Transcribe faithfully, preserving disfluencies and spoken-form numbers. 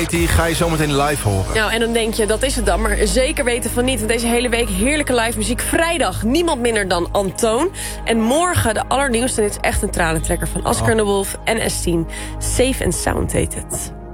heet die, ga je zometeen live horen. Nou, en dan denk je, dat is het dan. Maar zeker weten van niet. Want deze hele week heerlijke live muziek. Vrijdag niemand minder dan Antoon. En morgen de allernieuwste. En dit is echt een tranentrekker van Oscar Oh. de Wolf en S tien. Safe and Sound heet het.